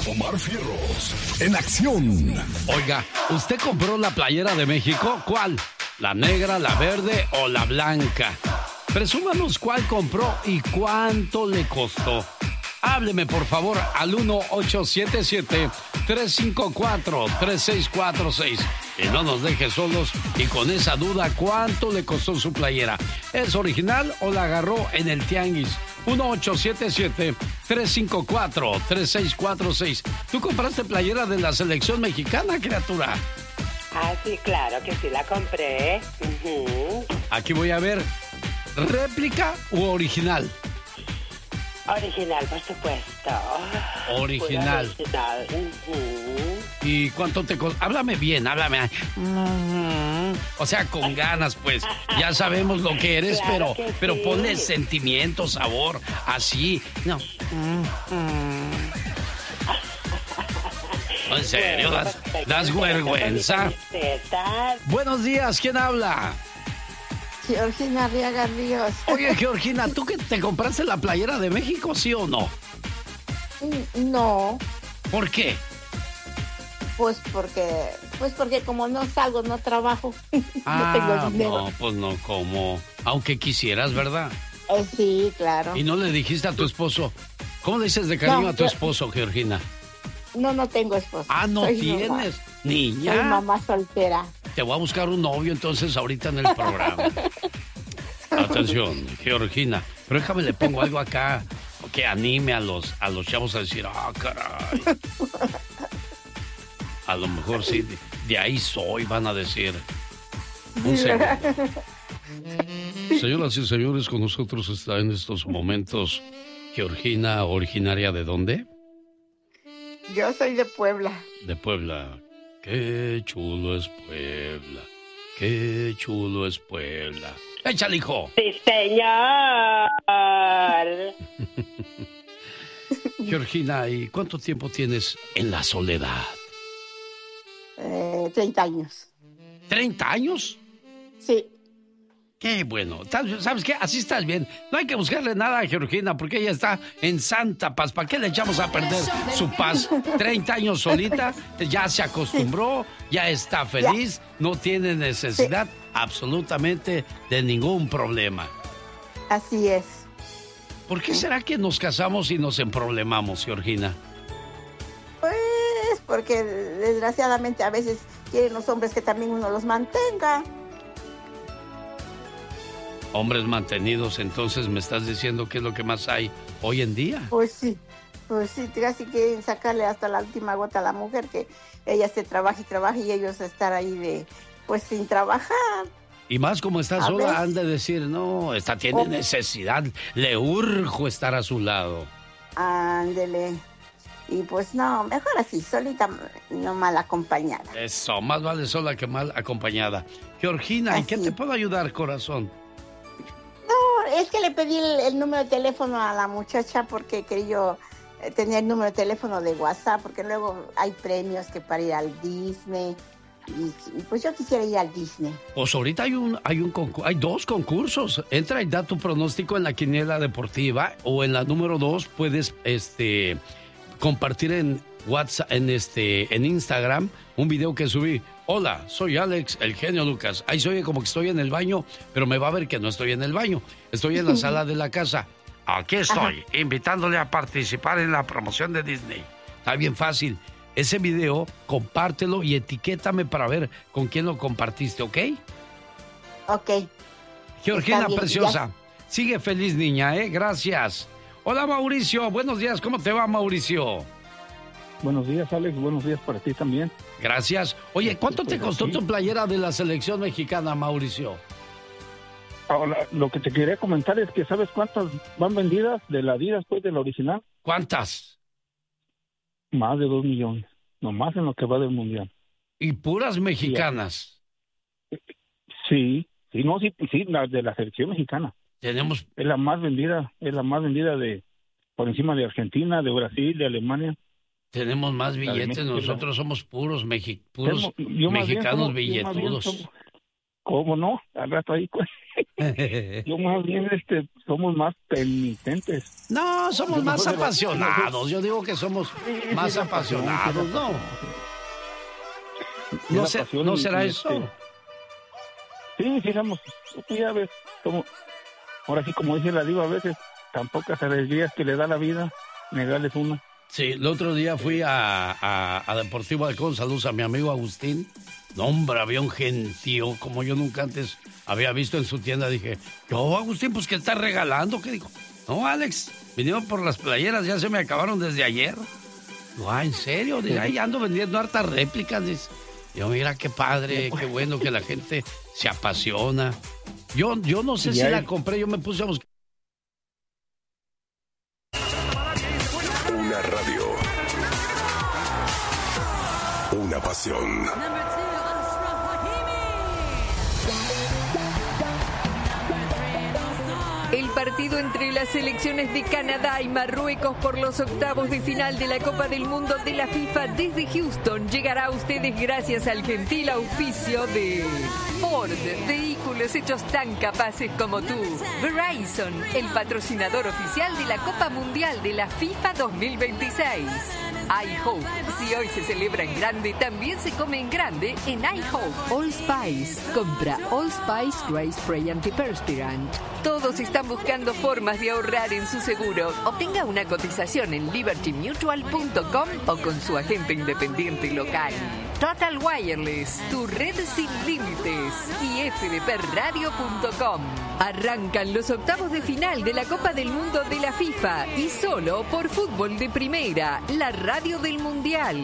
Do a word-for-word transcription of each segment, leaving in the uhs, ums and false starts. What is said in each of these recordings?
Omar Fierros, en acción. Oiga, ¿usted compró la playera de México? ¿Cuál? ¿La negra, la verde o la blanca? Presúmanos cuál compró y cuánto le costó. Hábleme, por favor, al uno ocho siete siete, tres cinco cuatro, tres seis cuatro seis. Y no nos deje solos y con esa duda, ¿cuánto le costó su playera? ¿Es original o la agarró en el tianguis? uno ocho siete siete, tres cinco cuatro, tres seis cuatro seis. ¿Tú compraste playera de la selección mexicana, criatura? Ah, sí, claro que sí la compré. Uh-huh. Aquí voy a ver, ¿réplica u original? Original, por supuesto. Original. Original. Uh-huh. ¿Y cuánto te costó? Háblame bien, háblame. Uh-huh. O sea, con ganas, pues. Ya sabemos lo que eres, Claro pero, que pero sí. ponle sentimiento, sabor, así. No. Uh-huh. En serio, Bueno, das, perfecto, das perfecto, vergüenza. camiseta. Buenos días, ¿quién habla? Georgina Arriaga Ríos. Oye, Georgina, ¿tú que te compraste la playera de México, sí o no? No, ¿Por qué? pues porque, pues porque como no salgo, no trabajo, Ah, no tengo dinero. no, pues no, como. Aunque quisieras, ¿verdad? Eh, sí, claro. Y no le dijiste a tu esposo. ¿Cómo le dices de cariño No, a tu yo- esposo, Georgina? No, no tengo esposo. Ah, no Soy tienes. mamá. Niña. Soy mamá soltera. Te voy a buscar un novio entonces ahorita en el programa. Atención, Georgina. Pero déjame le pongo algo acá que anime a los, a los chavos a decir, ah, caray. A lo mejor sí, de, de ahí soy, van a decir. Un segundo. Señoras y señores, con nosotros está en estos momentos Georgina, originaria de dónde? Yo soy de Puebla. De Puebla. Qué chulo es Puebla. Qué chulo es Puebla. ¡Échale, hijo! Sí, señor. Georgina, ¿y cuánto tiempo tienes en la soledad? Eh, treinta años. ¿treinta años? Sí. Qué bueno. ¿Sabes qué? Así estás bien. No hay que buscarle nada a Georgina porque ella está en santa paz. ¿Para qué le echamos a perder su paz? treinta años solita, ya se acostumbró, ya está feliz, no tiene necesidad absolutamente de ningún problema. Así es. ¿Por qué será que nos casamos y nos emproblemamos, Georgina? Pues porque desgraciadamente a veces quieren los hombres que también uno los mantenga. Hombres mantenidos, entonces me estás diciendo que es lo que más hay hoy en día. Pues sí, pues sí, casi quieren sacarle hasta la última gota a la mujer, que ella se trabaje y trabaje y ellos estar ahí de, pues sin trabajar. Y más como está A sola, veces- han de decir, no, esta tiene Oh. necesidad, le urjo estar a su lado. Ándele. Y pues no, mejor así, solita, no mal acompañada. Eso, más vale sola que mal acompañada. Georgina, ¿en qué Así. te puedo ayudar, corazón? No, es que le pedí el, el número de teléfono a la muchacha porque quería eh, tener el número de teléfono de WhatsApp, porque luego hay premios que para ir al Disney. Y, y pues yo quisiera ir al Disney. Pues ahorita hay un, hay un concu- hay dos concursos. Entra y da tu pronóstico en la quiniela deportiva o en la número dos puedes este compartir en WhatsApp, en este, en Instagram, un video que subí. Hola, soy Alex, el genio Lucas. Ahí se oye como que estoy en el baño, pero me va a ver que no estoy en el baño. Estoy en la sala de la casa. Aquí estoy, Ajá. invitándole a participar en la promoción de Disney. Está bien fácil. Ese video, compártelo y etiquétame para ver con quién lo compartiste, ¿ok? Ok. Georgina Está bien, preciosa, sigue feliz, niña, ¿eh? Gracias. Hola, Mauricio. Buenos días. ¿Cómo te va, Mauricio? Buenos días, Alex. Buenos días para ti también. Gracias. Oye, ¿cuánto te Pues costó aquí. tu playera de la selección mexicana, Mauricio? Ahora, lo que te quería comentar es que ¿sabes cuántas van vendidas de la Adidas, pues, de la original? ¿Cuántas? Más de dos millones. Nomás en lo que va del Mundial. Y puras mexicanas. Sí, sí, no, sí, sí, la de la selección mexicana. Tenemos, Es la más vendida, es la más vendida de por encima de Argentina, de Brasil, de Alemania. tenemos más de billetes. México, Nosotros somos puros, mexi- puros Tengo- yo más bien mexicanos somos- yo más bien billetudos. somos- ¿Cómo no? Al rato ahí, pues. Yo más bien, este, somos más penitentes. No, somos más apasionados. Yo digo que somos más apasionados, ¿no? ¿No, se, ¿no será eso? Sí, fijamos, tú ya ves, como, ahora sí, como dice la diva, a veces tan pocas alegrías que le da la vida, negarles una. Sí, el otro día fui a, a, a Deportivo Halcón, saludos a mi amigo Agustín. No, hombre, había un gentío como yo nunca antes había visto en su tienda. Dije, yo, Agustín, pues, ¿qué estás regalando? ¿Qué dijo? No, Alex, vinieron por las playeras, ya se me acabaron desde ayer. No, ah, ¿en serio? Dice, ahí ando vendiendo hartas réplicas. Dice, yo, mira, qué padre, qué bueno que la gente se apasiona. Yo, yo no sé si hay... la compré, yo me puse a buscar. Una radio. Una pasión. El partido entre las selecciones de Canadá y Marruecos por los octavos de final de la Copa del Mundo de la FIFA desde Houston llegará a ustedes gracias al gentil auspicio de Ford, vehículos hechos tan capaces como tú. Verizon, el patrocinador oficial de la Copa Mundial de la FIFA dos mil veintiséis. iHope, si hoy se celebra en grande, también se come en grande en iHope. Allspice, compra Allspice Gray Spray Antiperspirant. Todos están buscando formas de ahorrar en su seguro. Obtenga una cotización en liberty mutual punto com o con su agente independiente local. Total Wireless, tu red sin límites. Y f d p radio punto com. Arrancan los octavos de final de la Copa del Mundo de la FIFA y solo por Fútbol de Primera, la radio del Mundial.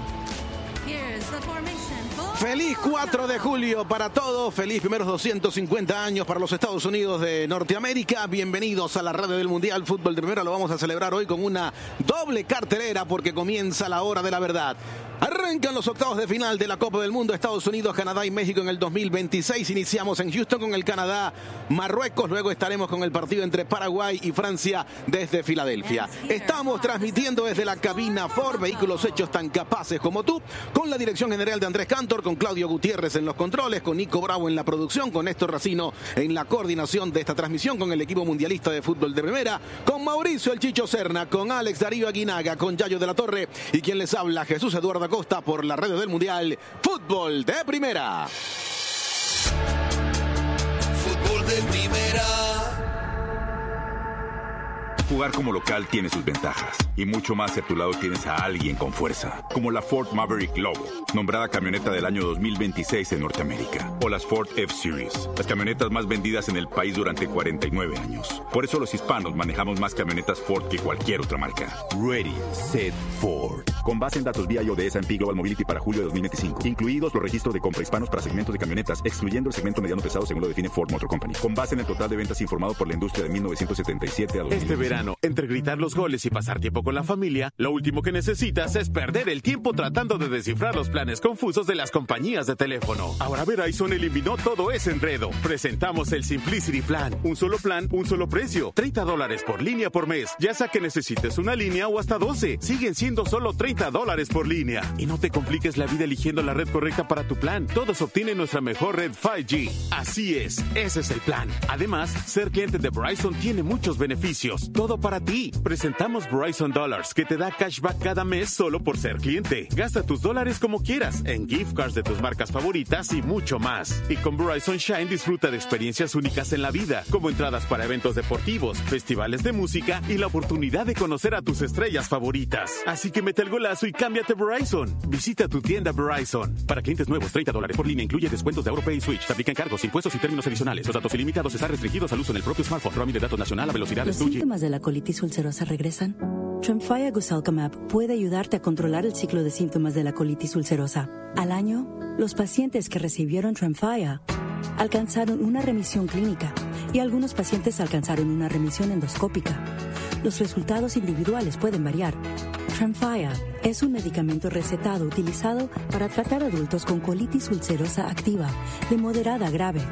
Feliz cuatro de julio para todos, feliz primeros doscientos cincuenta años para los Estados Unidos de Norteamérica. Bienvenidos a la radio del Mundial Fútbol de Primera. Lo vamos a celebrar hoy con una doble cartelera porque comienza la hora de la verdad. Arrancan los octavos de final de la Copa del Mundo, Estados Unidos, Canadá y México en el dos mil veintiséis. Iniciamos en Houston con el Canadá, Marruecos. Luego estaremos con el partido entre Paraguay y Francia desde Filadelfia. Estamos transmitiendo desde la cabina Ford, vehículos hechos tan capaces como tú, con la dirección general de Andrés Cantor, con Claudio Gutiérrez en los controles, con Nico Bravo en la producción, con Néstor Racino en la coordinación de esta transmisión, con el equipo mundialista de fútbol de primera, con Mauricio El Chicho Serna, con Alex Darío Aguinaga, con Yayo de la Torre y quien les habla, Jesús Eduardo Acosta, por la radio del Mundial Fútbol de Primera. Fútbol de Primera. Jugar como local tiene sus ventajas y mucho más si a tu lado tienes a alguien con fuerza, como la Ford Maverick Lobo, nombrada camioneta del año dos mil veintiséis en Norteamérica, o las Ford F-Series, las camionetas más vendidas en el país durante cuarenta y nueve años. Por eso los hispanos manejamos más camionetas Ford que cualquier otra marca. Ready, Set, Ford. Con base en datos vía I O de S and P Global Mobility para julio de dos mil veinticinco, incluidos los registros de compra hispanos para segmentos de camionetas, excluyendo el segmento mediano pesado según lo define Ford Motor Company. Con base en el total de ventas informado por la industria de mil novecientos setenta y siete a dos mil veinticinco. Este verano, entre gritar los goles y pasar tiempo con la familia, lo último que necesitas es perder el tiempo tratando de descifrar los planes confusos de las compañías de teléfono. Ahora Verizon eliminó todo ese enredo. Presentamos el Simplicity Plan. Un solo plan, un solo precio. treinta dólares por línea por mes. Ya sea que necesites una línea o hasta doce. Siguen siendo solo treinta dólares por línea. Y no te compliques la vida eligiendo la red correcta para tu plan. Todos obtienen nuestra mejor red cinco G. Así es, ese es el plan. Además, ser cliente de Verizon tiene muchos beneficios. Todo para ti. Presentamos Verizon Dollars, que te da cashback cada mes solo por ser cliente. Gasta tus dólares como quieras, en gift cards de tus marcas favoritas y mucho más. Y con Verizon Shine disfruta de experiencias únicas en la vida, como entradas para eventos deportivos, festivales de música y la oportunidad de conocer a tus estrellas favoritas. Así que mete el golazo y cámbiate Verizon. Visita tu tienda Verizon. Para clientes nuevos, treinta dólares por línea incluye descuentos de AuroPay y Switch. Se aplican cargos, impuestos y términos adicionales. Los datos ilimitados están restringidos al uso en el propio smartphone. Roaming de datos nacional a velocidades ¿Los síntomas de la colitis ulcerosa regresan? Tremfya Guselkumab puede ayudarte a controlar el ciclo de síntomas de la colitis ulcerosa. Al año, los pacientes que recibieron Tremfya alcanzaron una remisión clínica y algunos pacientes alcanzaron una remisión endoscópica. Los resultados individuales pueden variar. Tremfya es un medicamento recetado utilizado para tratar adultos con colitis ulcerosa activa de moderada a grave.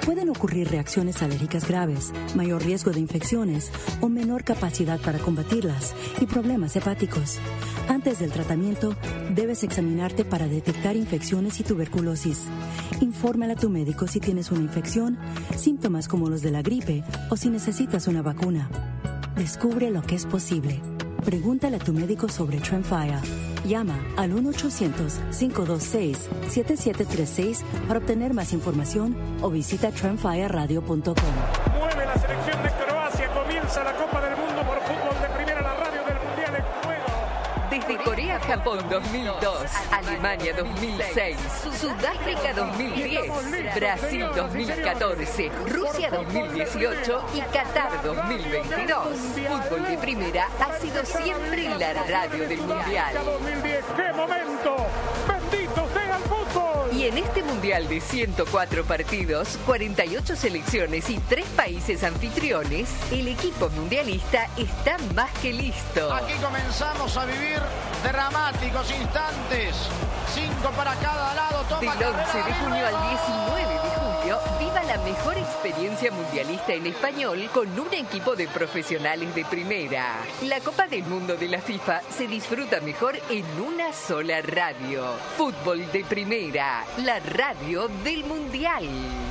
Pueden ocurrir reacciones alérgicas graves, mayor riesgo de infecciones o menor capacidad para combatirlas y problemas hepáticos. Antes del tratamiento, debes examinarte para detectar infecciones y tuberculosis. Infórmale a tu médico si tienes una infección, síntomas como los de la gripe o si necesitas una vacuna. Descubre lo que es posible. Pregúntale a tu médico sobre Tremfya. Llama al uno ochocientos, cinco dos seis, siete siete tres seis para obtener más información o visita tremfya radio punto com. Mueve la selección de Croacia, comienza la Copa del Mundo por fútbol de primera, la radio del Mundial en juego. Desde Corea-Japón dos mil dos, Alemania dos mil seis, Sudáfrica dos mil diez, Brasil dos mil catorce, Rusia dos mil dieciocho y Qatar dos mil veintidós. Fútbol de primera ha sido siempre la radio del Mundial. dos mil diez, ¡qué momento! ¡Bendito sea el fútbol! Y en este Mundial de ciento cuatro partidos, cuarenta y ocho selecciones y tres países anfitriones, el equipo mundialista está más que listo. Aquí comenzamos a vivir dramáticos instantes. Cinco para cada lado. Toma Del once de junio al diecinueve de julio, viva la mejor experiencia mundialista en español con un equipo de profesionales de primera. La Copa del Mundo de la FIFA se disfruta mejor en una sola radio. Fútbol de primera, la radio del Mundial.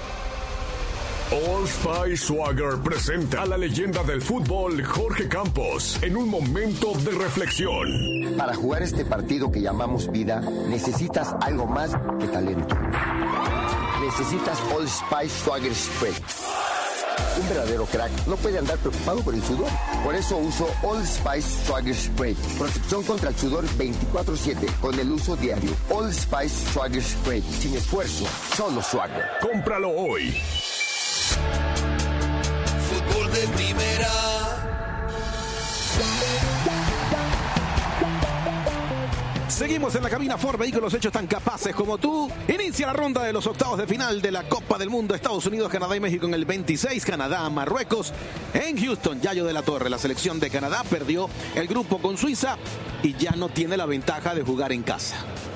Old Spice Swagger presenta a la leyenda del fútbol Jorge Campos en un momento de reflexión. Para jugar este partido que llamamos vida, necesitas algo más que talento. Necesitas Old Spice Swagger Spray. Un verdadero crack no puede andar preocupado por el sudor. Por eso uso Old Spice Swagger Spray. Protección contra el sudor veinticuatro siete con el uso diario. Old Spice Swagger Spray. Sin esfuerzo, solo Swagger. Cómpralo hoy. Fútbol de primera. Seguimos en la cabina Ford Vehículos hechos tan capaces como tú. Inicia la ronda de los octavos de final de la Copa del Mundo. Estados Unidos, Canadá y México en el veintiséis. Canadá, Marruecos. En Houston, Yayo de la Torre, la selección de Canadá perdió el grupo con Suiza y ya no tiene la ventaja de jugar en casa.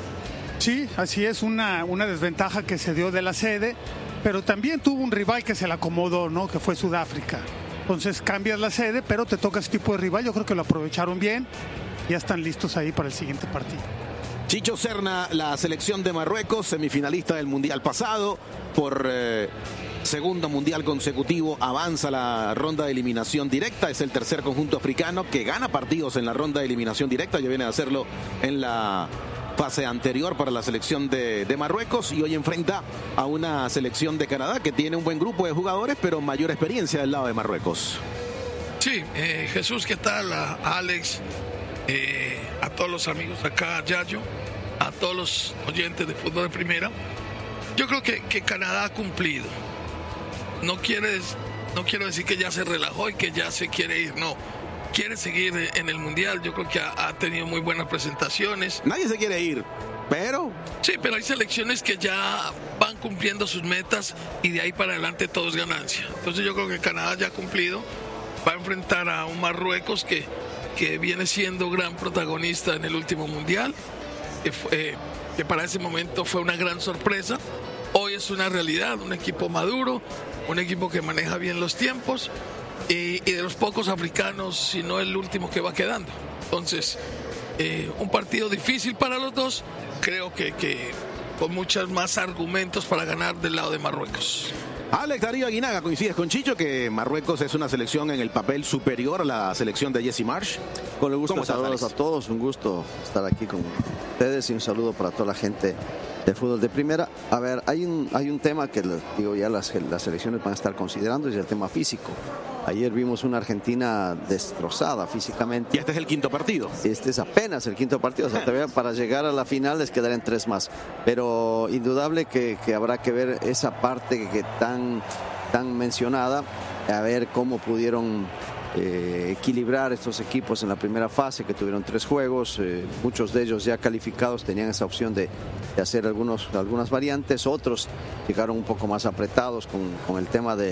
Sí, así es, una, una desventaja que se dio de la sede, pero también tuvo un rival que se le acomodó, ¿no? Que fue Sudáfrica. Entonces cambias la sede, pero te toca ese tipo de rival. Yo creo que lo aprovecharon bien. Ya están listos ahí para el siguiente partido. Chicho Serna, la selección de Marruecos, semifinalista del Mundial pasado, por eh, segundo Mundial consecutivo, avanza la ronda de eliminación directa. Es el tercer conjunto africano que gana partidos en la ronda de eliminación directa. Ya viene a hacerlo en la fase anterior para la selección de, de Marruecos y hoy enfrenta a una selección de Canadá que tiene un buen grupo de jugadores, pero mayor experiencia del lado de Marruecos. Sí, eh, Jesús, ¿qué tal? A Alex, eh, a todos los amigos acá, a Yayo, a todos los oyentes de fútbol de primera. Yo creo que, que Canadá ha cumplido. No, quieres, no quiero decir que ya se relajó y que ya se quiere ir, no. Quiere seguir en el Mundial, yo creo que ha, ha tenido muy buenas presentaciones. Nadie se quiere ir, pero... Sí, pero hay selecciones que ya van cumpliendo sus metas y de ahí para adelante todo es ganancia. Entonces yo creo que Canadá ya ha cumplido, va a enfrentar a un Marruecos que, que viene siendo gran protagonista en el último Mundial, que, fue, que para ese momento fue una gran sorpresa. Hoy es una realidad, un equipo maduro, un equipo que maneja bien los tiempos. Y, y de los pocos africanos, si no el último que va quedando. Entonces, eh, un partido difícil para los dos, creo que, que con muchos más argumentos para ganar del lado de Marruecos. Alex Darío Aguinaga, ¿coincides con Chicho que Marruecos es una selección en el papel superior a la selección de Jesse Marsh? Con el gusto, saludos a todos, un gusto estar aquí con ustedes y un saludo para toda la gente de fútbol de primera. A ver, hay un, hay un tema que digo ya las, las selecciones van a estar considerando, es el tema físico. Ayer vimos una Argentina destrozada físicamente. Y este es el quinto partido. Este es apenas el quinto partido. O sea, todavía para llegar a la final les quedarán tres más. Pero indudable que, que habrá que ver esa parte que, que tan, tan mencionada, a ver cómo pudieron eh, equilibrar estos equipos en la primera fase, que tuvieron tres juegos. Eh, muchos de ellos ya calificados tenían esa opción de, de hacer algunos, algunas variantes. Otros llegaron un poco más apretados con, con el tema de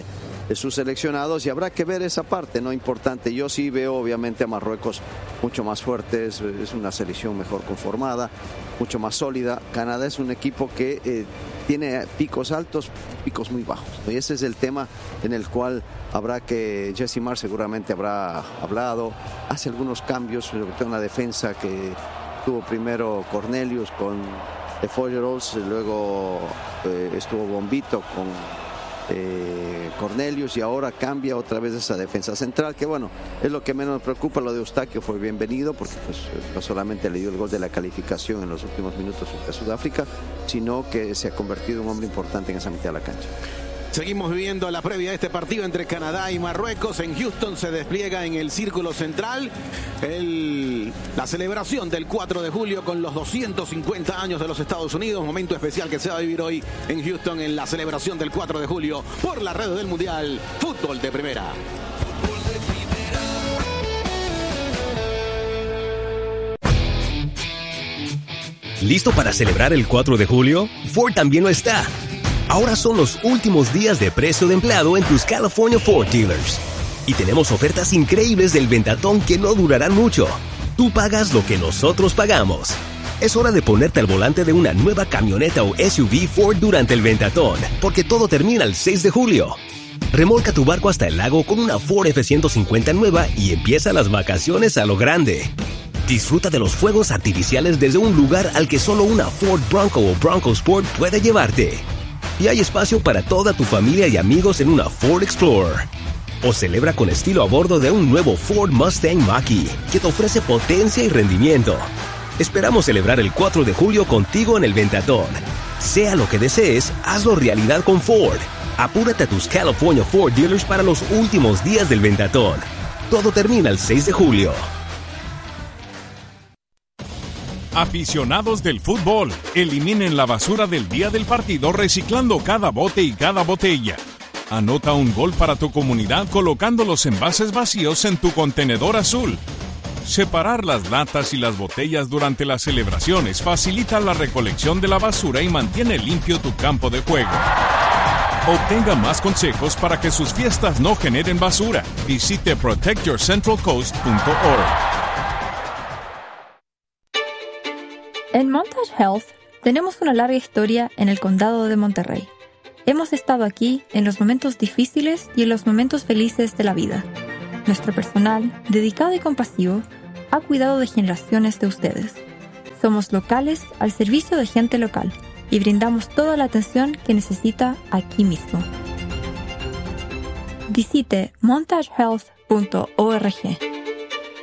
de sus seleccionados, y habrá que ver esa parte, ¿no? Importante. Yo sí veo obviamente a Marruecos mucho más fuerte, es, es una selección mejor conformada, mucho más sólida. Canadá es un equipo que eh, tiene picos altos, picos muy bajos, ¿no? Y ese es el tema en el cual habrá que, Jesse Marsch seguramente habrá hablado, hace algunos cambios, sobre todo en la defensa, que tuvo primero Cornelius con de Foyerolz, luego eh, estuvo Bombito con eh, Cornelius, y ahora cambia otra vez esa defensa central, que bueno, es lo que menos me preocupa. Lo de Eustaquio fue bienvenido, porque pues, no solamente le dio el gol de la calificación en los últimos minutos frente a Sudáfrica, sino que se ha convertido en un hombre importante en esa mitad de la cancha. Seguimos viviendo la previa de este partido entre Canadá y Marruecos. En Houston se despliega en el círculo central el, la celebración del cuatro de julio con los doscientos cincuenta años de los Estados Unidos. Momento especial que se va a vivir hoy en Houston en la celebración del cuatro de julio por la red del Mundial Fútbol de Primera. ¿Listo para celebrar el cuatro de julio? Ford también lo está. Ahora son los últimos días de precio de empleado en tus California Ford dealers. Y tenemos ofertas increíbles del ventatón que no durarán mucho. Tú pagas lo que nosotros pagamos. Es hora de ponerte al volante de una nueva camioneta o S U V Ford durante el ventatón, porque todo termina el seis de julio. Remolca tu barco hasta el lago con una Ford F ciento cincuenta nueva y empieza las vacaciones a lo grande. Disfruta de los fuegos artificiales desde un lugar al que solo una Ford Bronco o Bronco Sport puede llevarte. Y hay espacio para toda tu familia y amigos en una Ford Explorer. O celebra con estilo a bordo de un nuevo Ford Mustang Mach-E, que te ofrece potencia y rendimiento. Esperamos celebrar el cuatro de julio contigo en el ventatón. Sea lo que desees, hazlo realidad con Ford. Apúrate a tus California Ford dealers para los últimos días del ventatón. Todo termina el seis de julio. Aficionados del fútbol, eliminen la basura del día del partido reciclando cada bote y cada botella. Anota un gol para tu comunidad colocando los envases vacíos en tu contenedor azul. Separar las latas y las botellas durante las celebraciones facilita la recolección de la basura y mantiene limpio tu campo de juego. Obtenga más consejos para que sus fiestas no generen basura. Visite protect your central coast punto org. En Montage Health tenemos una larga historia en el condado de Monterrey. Hemos estado aquí en los momentos difíciles y en los momentos felices de la vida. Nuestro personal, dedicado y compasivo, ha cuidado de generaciones de ustedes. Somos locales al servicio de gente local y brindamos toda la atención que necesita aquí mismo. Visite montage health punto org.